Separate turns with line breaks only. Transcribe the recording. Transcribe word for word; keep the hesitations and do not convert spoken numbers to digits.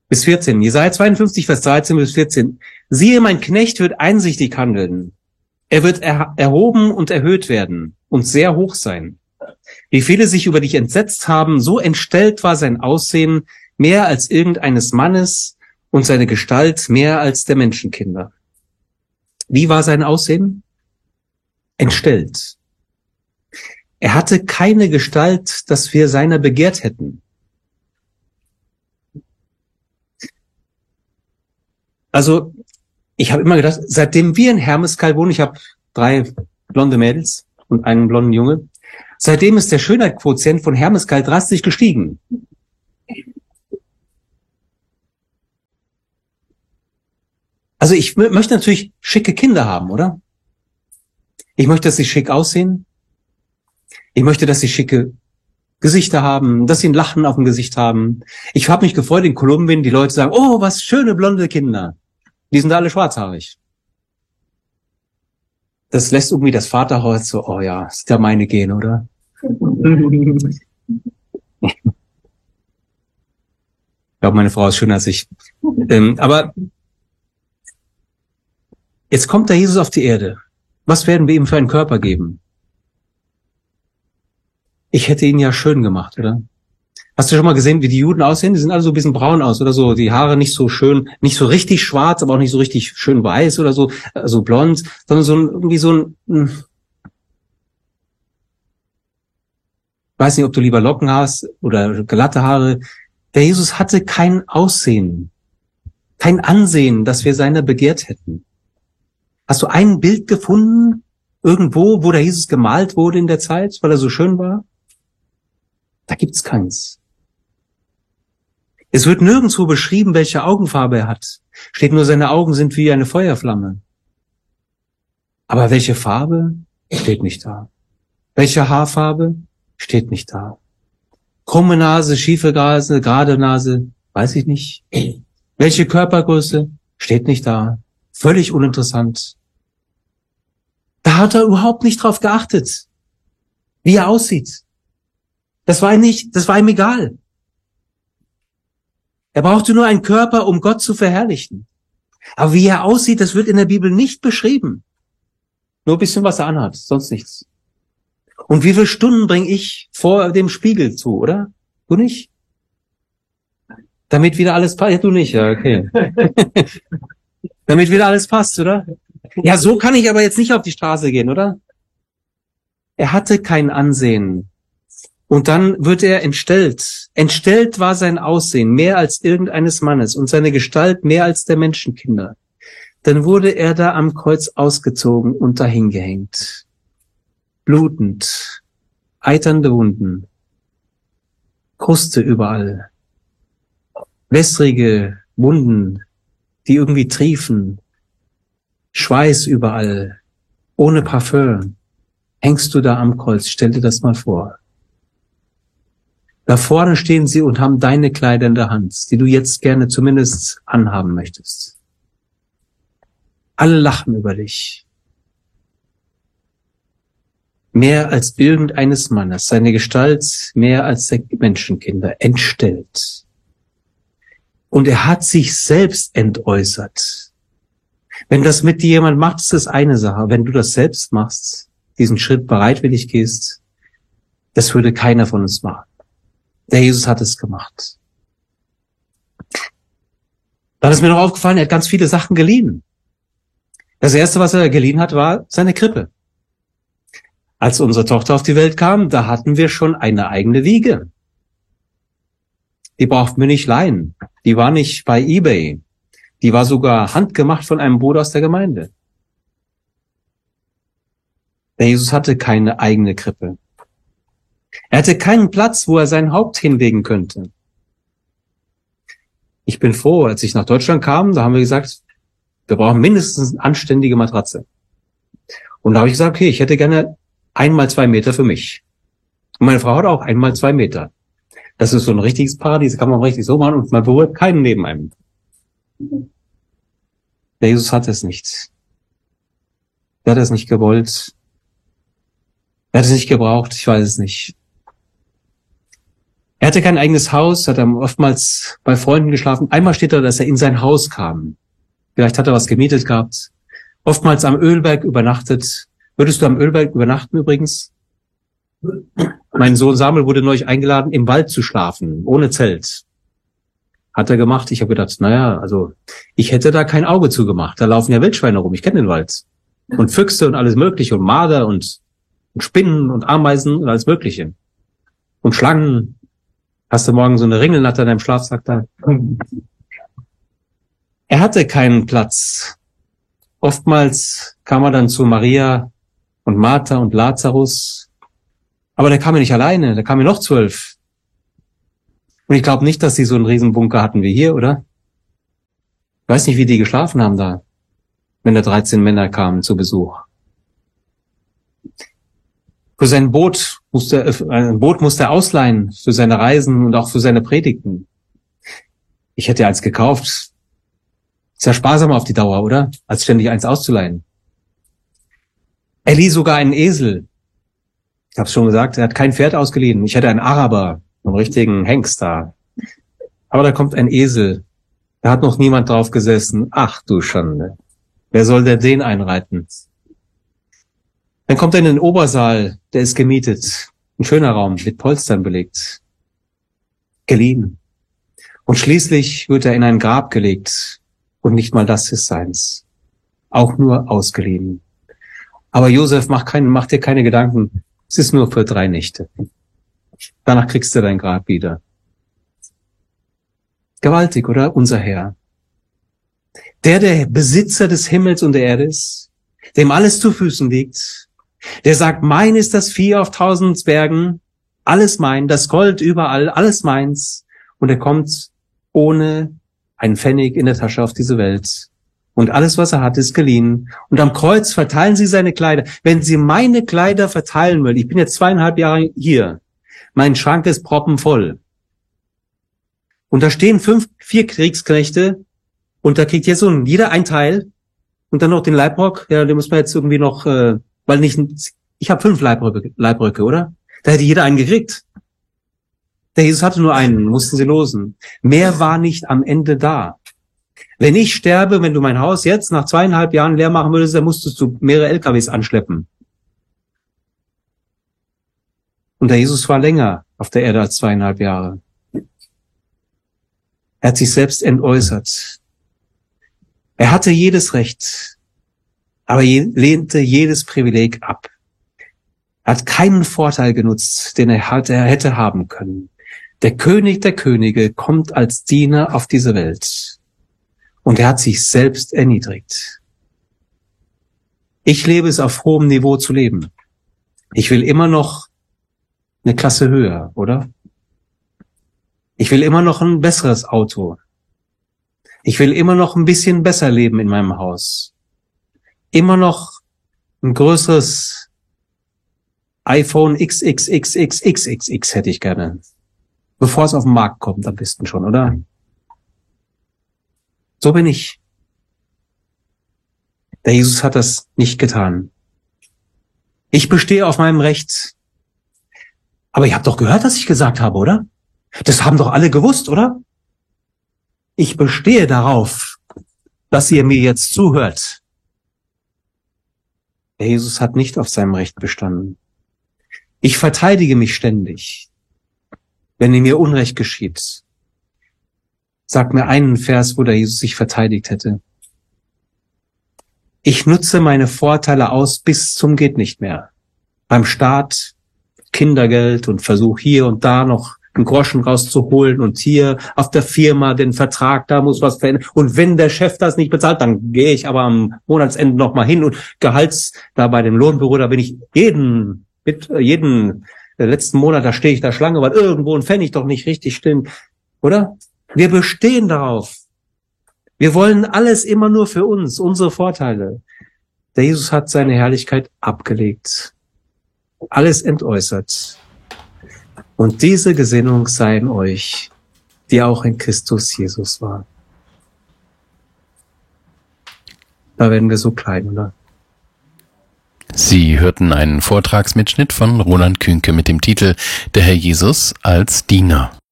bis vierzehn. Jesaja zweiundfünfzig, Vers dreizehn bis vierzehn. Siehe, mein Knecht wird einsichtig handeln. Er wird er, erhoben und erhöht werden und sehr hoch sein. Wie viele sich über dich entsetzt haben, so entstellt war sein Aussehen mehr als irgendeines Mannes und seine Gestalt mehr als der Menschenkinder. Wie war sein Aussehen? Entstellt. Er hatte keine Gestalt, dass wir seiner begehrt hätten. Also, ich habe immer gedacht, seitdem wir in Hermeskeil wohnen, ich habe drei blonde Mädels und einen blonden Junge, seitdem ist der Schönheitsquotient von Hermeskeil drastisch gestiegen. Also ich m- möchte natürlich schicke Kinder haben, oder? Ich möchte, dass sie schick aussehen. Ich möchte, dass sie schicke Gesichter haben, dass sie ein Lachen auf dem Gesicht haben. Ich habe mich gefreut in Kolumbien, die Leute sagen, oh, was schöne blonde Kinder. Die sind alle schwarzhaarig. Das lässt irgendwie das Vaterhaus so, oh ja, ist ja meine Gene, oder? Ich glaube, meine Frau ist schöner als ich. Ähm, aber jetzt kommt der Jesus auf die Erde. Was werden wir ihm für einen Körper geben? Ich hätte ihn ja schön gemacht, oder? Hast du schon mal gesehen, wie die Juden aussehen? Die sind alle so ein bisschen braun aus oder so. Die Haare nicht so schön, nicht so richtig schwarz, aber auch nicht so richtig schön weiß oder so, so blond, sondern so ein, irgendwie so ein, ein weiß nicht, ob du lieber Locken hast oder glatte Haare. Der Jesus hatte kein Aussehen, kein Ansehen, dass wir seiner begehrt hätten. Hast du ein Bild gefunden, irgendwo, wo der Jesus gemalt wurde in der Zeit, weil er so schön war? Da gibt's keins. Es wird nirgendwo beschrieben, welche Augenfarbe er hat. Steht nur, seine Augen sind wie eine Feuerflamme. Aber welche Farbe? Steht nicht da. Welche Haarfarbe? Steht nicht da. Krumme Nase, schiefe Nase, gerade Nase? Weiß ich nicht. Welche Körpergröße? Steht nicht da. Völlig uninteressant. Da hat er überhaupt nicht drauf geachtet, wie er aussieht. Das war ihm nicht, das war ihm egal. Er brauchte nur einen Körper, um Gott zu verherrlichen. Aber wie er aussieht, das wird in der Bibel nicht beschrieben. Nur ein bisschen, was er anhat, sonst nichts. Und wie viele Stunden bringe ich vor dem Spiegel zu, oder? Du nicht? Damit wieder alles passt. Ja, du nicht, ja, okay. Damit wieder alles passt, oder? Ja, so kann ich aber jetzt nicht auf die Straße gehen, oder? Er hatte kein Ansehen. Und dann wird er entstellt. Entstellt war sein Aussehen mehr als irgendeines Mannes und seine Gestalt mehr als der Menschenkinder. Dann wurde er da am Kreuz ausgezogen und dahingehängt. Blutend, eiternde Wunden, Kruste überall, wässrige Wunden, die irgendwie triefen, Schweiß überall, ohne Parfüm. Hängst du da am Kreuz, stell dir das mal vor. Da vorne stehen sie und haben deine Kleider in der Hand, die du jetzt gerne zumindest anhaben möchtest. Alle lachen über dich. Mehr als irgendeines Mannes, seine Gestalt mehr als der Menschenkinder, entstellt. Und er hat sich selbst entäußert. Wenn das mit dir jemand macht, ist das eine Sache. Wenn du das selbst machst, diesen Schritt bereitwillig gehst, das würde keiner von uns machen. Der Jesus hat es gemacht. Dann ist mir noch aufgefallen, er hat ganz viele Sachen geliehen. Das erste, was er geliehen hat, war seine Krippe. Als unsere Tochter auf die Welt kam, da hatten wir schon eine eigene Wiege. Die brauchten wir nicht leihen. Die war nicht bei eBay. Die war sogar handgemacht von einem Bruder aus der Gemeinde. Der Jesus hatte keine eigene Krippe. Er hatte keinen Platz, wo er sein Haupt hinlegen könnte. Ich bin froh, als ich nach Deutschland kam, da haben wir gesagt, wir brauchen mindestens eine anständige Matratze. Und da habe ich gesagt, okay, ich hätte gerne einmal zwei Meter für mich. Und meine Frau hat auch einmal zwei Meter. Das ist so ein richtiges Paradies, kann man richtig so machen und man berührt keinen neben einem. Der Jesus hat es nicht. Er hat es nicht gewollt. Er hat es nicht gebraucht, ich weiß es nicht. Er hatte kein eigenes Haus, hat dann oftmals bei Freunden geschlafen. Einmal steht da, dass er in sein Haus kam. Vielleicht hat er was gemietet gehabt. Oftmals am Ölberg übernachtet. Würdest du am Ölberg übernachten übrigens? Mein Sohn Samuel wurde neulich eingeladen, im Wald zu schlafen, ohne Zelt. Hat er gemacht. Ich habe gedacht, naja, also ich hätte da kein Auge zugemacht. Da laufen ja Wildschweine rum. Ich kenne den Wald. Und Füchse und alles Mögliche und Marder und, und Spinnen und Ameisen und alles Mögliche. Und Schlangen. Hast du morgen so eine Ringelnatter in deinem Schlafsack da? Er hatte keinen Platz. Oftmals kam er dann zu Maria und Martha und Lazarus. Aber der kam ja nicht alleine, da kamen ja noch zwölf. Und ich glaube nicht, dass die so einen Riesenbunker hatten wie hier, oder? Ich weiß nicht, wie die geschlafen haben da, wenn da dreizehn Männer kamen zu Besuch. Für sein Boot musste er, ein Boot musste er ausleihen, für seine Reisen und auch für seine Predigten. Ich hätte eins gekauft. Ist ja sparsamer auf die Dauer, oder? Als ständig eins auszuleihen. Er lieh sogar einen Esel. Ich habe schon gesagt, er hat kein Pferd ausgeliehen. Ich hätte einen Araber, einen richtigen Hengst da. Aber da kommt ein Esel. Da hat noch niemand drauf gesessen. Ach du Schande. Wer soll denn den einreiten? Dann kommt er in den Obersaal, der ist gemietet. Ein schöner Raum, mit Polstern belegt. Geliehen. Und schließlich wird er in ein Grab gelegt. Und nicht mal das ist seins. Auch nur ausgeliehen. Aber Josef, mach, kein, mach dir keine Gedanken. Es ist nur für drei Nächte. Danach kriegst du dein Grab wieder. Gewaltig, oder? Unser Herr. Der, der Besitzer des Himmels und der Erde ist, dem alles zu Füßen liegt, der sagt, mein ist das Vieh auf tausend Bergen, alles mein, das Gold überall, alles meins. Und er kommt ohne einen Pfennig in der Tasche auf diese Welt. Und alles, was er hat, ist geliehen. Und am Kreuz verteilen sie seine Kleider. Wenn sie meine Kleider verteilen will, ich bin jetzt zweieinhalb Jahre hier, mein Schrank ist proppenvoll. Und da stehen fünf, vier Kriegsknechte und da kriegt jetzt so jeder ein Teil und dann noch den Leibrock. Ja, den muss man jetzt irgendwie noch, äh, weil nicht, ich habe fünf Leibröcke, Leibröcke, oder? Da hätte jeder einen gekriegt. Der Jesus hatte nur einen, mussten sie losen. Mehr war nicht am Ende da. Wenn ich sterbe, wenn du mein Haus jetzt nach zweieinhalb Jahren leer machen würdest, dann musstest du mehrere L K Ws anschleppen. Und der Jesus war länger auf der Erde als zweieinhalb Jahre. Er hat sich selbst entäußert. Er hatte jedes Recht, aber je, lehnte jedes Privileg ab. Er hat keinen Vorteil genutzt, den er, hatte, er hätte haben können. Der König der Könige kommt als Diener auf diese Welt. Und er hat sich selbst erniedrigt. Ich lebe es auf hohem Niveau zu leben. Ich will immer noch eine Klasse höher, oder? Ich will immer noch ein besseres Auto. Ich will immer noch ein bisschen besser leben in meinem Haus. Immer noch ein größeres iPhone X X X X X X X hätte ich gerne. Bevor es auf den Markt kommt, am besten schon, oder? So bin ich. Der Jesus hat das nicht getan. Ich bestehe auf meinem Recht. Aber ihr habt doch gehört, was ich gesagt habe, oder? Das haben doch alle gewusst, oder? Ich bestehe darauf, dass ihr mir jetzt zuhört. Der Jesus hat nicht auf seinem Recht bestanden. Ich verteidige mich ständig, wenn mir Unrecht geschieht. Sag mir einen Vers, wo der Jesus sich verteidigt hätte. Ich nutze meine Vorteile aus bis zum geht nicht mehr. Beim Staat Kindergeld und versuche hier und da noch einen Groschen rauszuholen und hier auf der Firma den Vertrag, da muss was verändern. Und wenn der Chef das nicht bezahlt, dann gehe ich aber am Monatsende noch mal hin und Gehalts, da bei dem Lohnbüro, da bin ich jeden, mit jeden letzten Monat, da stehe ich da Schlange, weil irgendwo ein Pfennig doch nicht richtig stimmt, oder? Wir bestehen darauf. Wir wollen alles immer nur für uns, unsere Vorteile. Der Jesus hat seine Herrlichkeit abgelegt. Alles entäußert. Und diese Gesinnung sei in euch, die auch in Christus Jesus war. Da werden wir so klein, oder?
Sie hörten einen Vortragsmitschnitt von Roland Künke mit dem Titel Der Herr Jesus als Diener.